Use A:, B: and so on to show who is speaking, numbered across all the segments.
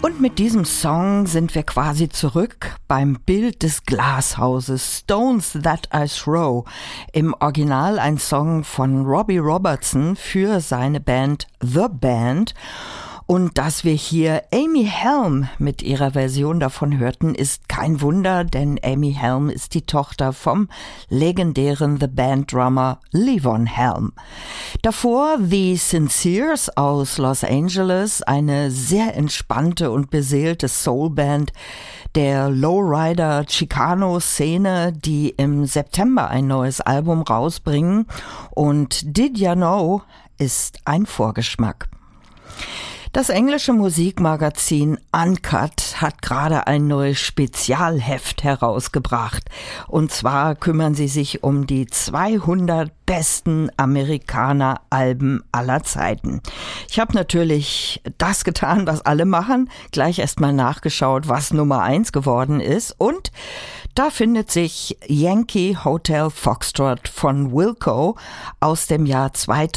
A: Und mit diesem Song sind wir quasi zurück beim Bild des Glashauses Stones That I Throw. Im Original ein Song von Robbie Robertson für seine Band The Band. Und dass wir hier Amy Helm mit ihrer Version davon hörten, ist kein Wunder, denn Amy Helm ist die Tochter vom legendären The Band Drummer Levon Helm. Davor The Sinceres aus Los Angeles, eine sehr entspannte und beseelte Soulband der Lowrider Chicano-Szene, die im September ein neues Album rausbringen. Und Did Ya Know ist ein Vorgeschmack. Das englische Musikmagazin Uncut hat gerade ein neues Spezialheft herausgebracht. Und zwar kümmern sie sich um die 200 besten Amerikaner-Alben aller Zeiten. Ich habe natürlich das getan, was alle machen, gleich erstmal nachgeschaut, was Nummer 1 geworden ist. Und da findet sich Yankee Hotel Foxtrot von Wilco aus dem Jahr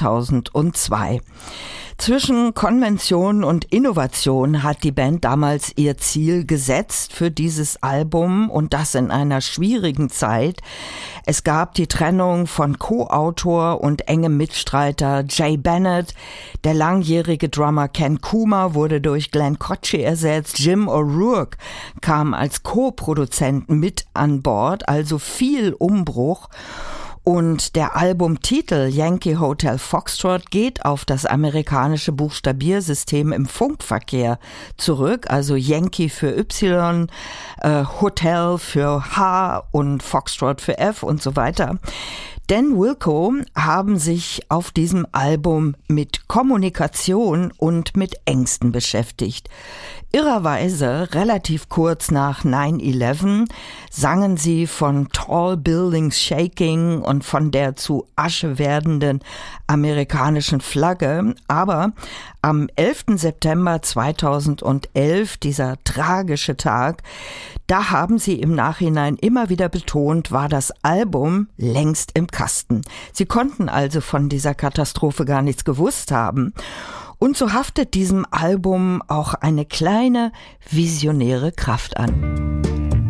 A: 2002. Zwischen Konvention und Innovation hat die Band damals ihr Ziel gesetzt für dieses Album und das in einer schwierigen Zeit. Es gab die Trennung von Co-Autor und engem Mitstreiter Jay Bennett. Der langjährige Drummer Ken Kuma wurde durch Glenn Kotche ersetzt. Jim O'Rourke kam als Co-Produzent mit an Bord, also viel Umbruch. Und der Albumtitel Yankee Hotel Foxtrot geht auf das amerikanische Buchstabiersystem im Funkverkehr zurück, also Yankee für Y, Hotel für H und Foxtrot für F und so weiter. Denn Wilco haben sich auf diesem Album mit Kommunikation und mit Ängsten beschäftigt. Irrerweise, relativ kurz nach 9/11, sangen sie von Tall Buildings Shaking und von der zu Asche werdenden amerikanischen Flagge. Aber am 11. September 2011, dieser tragische Tag, da haben sie im Nachhinein immer wieder betont, war das Album längst im Kasten. Sie konnten also von dieser Katastrophe gar nichts gewusst haben. Und so haftet diesem Album auch eine kleine visionäre Kraft an.